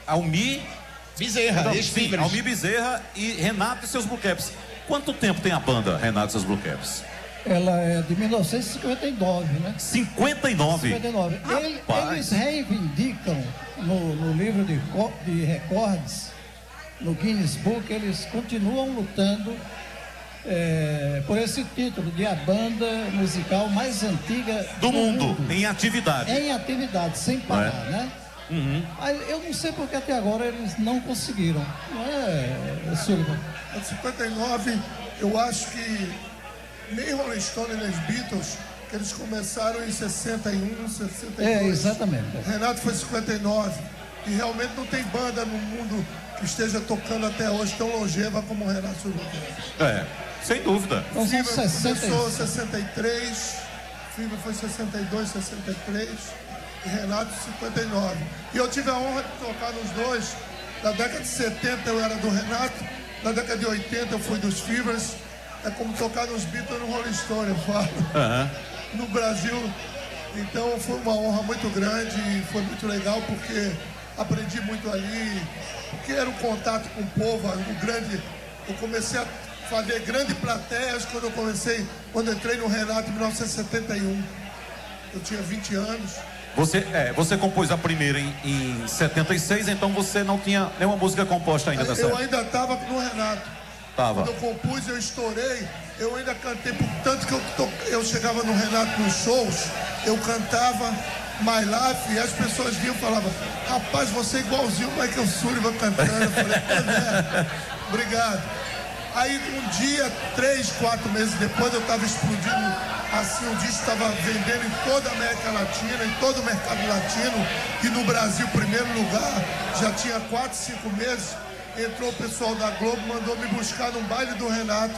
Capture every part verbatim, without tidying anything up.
Almi Bezerra, então, sim, Almi Bezerra e Renato e seus Blue Caps. Quanto tempo tem a banda Renato e seus Blue Caps? Ela é de mil novecentos e cinquenta e nove, né? cinquenta e nove? cinquenta e nove. Ele, eles reivindicam no, no livro de, de recordes, no Guinness Book, eles continuam lutando é, por esse título de a banda musical mais antiga do, do mundo, mundo, em atividade. Em atividade, sem parar, é? né? Uhum. Eu não sei porque até agora eles não conseguiram, não é, Sullivan? Em cinquenta e nove, eu acho que nem Rolling Stone nem os Beatles, que eles começaram em sessenta e um, sessenta e dois. É, exatamente. Renato foi em cinquenta e nove. E realmente não tem banda no mundo que esteja tocando até hoje tão longeva como o Renato Sullivan. É, sem dúvida. Então, Fever sessenta... começou em sessenta e três, Fever foi em sessenta e dois, sessenta e três e Renato em cinquenta e nove. E eu tive a honra de tocar nos dois. Na década de setenta eu era do Renato, na década de oitenta eu fui dos Fevers. É como tocar nos Beatles no Rolling Stone, eu falo. Uhum. No Brasil. Então foi uma honra muito grande e foi muito legal porque aprendi muito ali, porque era um contato com o povo, o grande. Eu comecei a fazer grandes plateias quando eu comecei, quando eu entrei no Renato em mil novecentos e setenta e um. Eu tinha vinte anos. Você, é, você compôs a primeira em, em setenta e seis, então você não tinha nenhuma música composta ainda dessa Eu época. ainda estava no Renato. Tava. Quando eu compus, eu estourei, eu ainda cantei, por tanto que eu, to... eu chegava no Renato nos shows, eu cantava My Life e as pessoas vinham e falavam, rapaz, você é igualzinho o Michael Sullivan cantando. Eu falei, é, obrigado. Aí um dia, três, quatro meses depois, eu estava explodindo, assim, o disco estava vendendo em toda a América Latina, em todo o mercado latino, e no Brasil, primeiro lugar, já tinha quatro, cinco meses. Entrou o pessoal da Globo, mandou me buscar no baile do Renato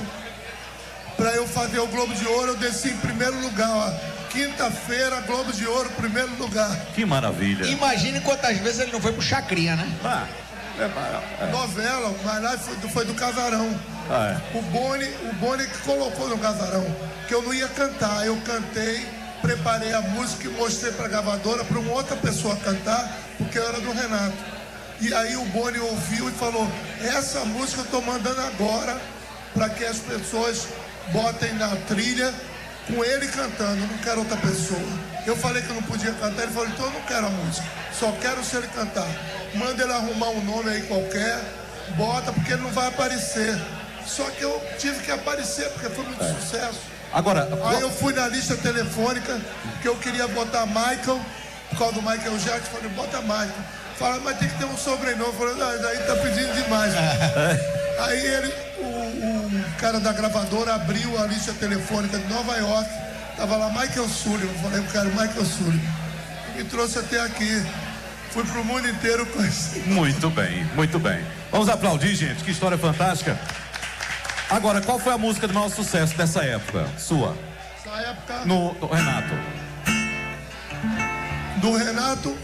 para eu fazer o Globo de Ouro. Eu desci em primeiro lugar, ó. Quinta-feira, Globo de Ouro, primeiro lugar. Que maravilha. Imagine quantas vezes ele não foi pro Chacrinha, né? Ah, é, é. Novela, mas lá foi do, foi do Casarão. Ah, é. O Boni, o Boni que colocou no Casarão, que eu não ia cantar. Eu cantei, preparei a música e mostrei para a gravadora para uma outra pessoa cantar, porque eu era do Renato. E aí o Boni ouviu e falou, essa música eu tô mandando agora para que as pessoas botem na trilha com ele cantando, eu não quero outra pessoa. Eu falei que eu não podia cantar, ele falou, então eu não quero a música, só quero se ele cantar. Manda ele arrumar um nome aí qualquer, bota, porque ele não vai aparecer. Só que eu tive que aparecer, porque foi muito é. sucesso. Agora, aí eu fui na lista telefônica, que eu queria botar Michael, por causa do Michael Jackson, falei, bota Michael. Fala, mas tem que ter um sobrenome. Eu falei, não, daí tá pedindo demais. Aí ele, o, o cara da gravadora abriu a lista telefônica de Nova York, tava lá Michael Sullivan. Eu falei, eu quero Michael Sullivan. Me trouxe até aqui. Fui pro mundo inteiro conhecer. Muito bem, muito bem. Vamos aplaudir, gente, que história fantástica. Agora, qual foi a música de maior sucesso dessa época, sua? Essa época... No, no Renato. Do Renato...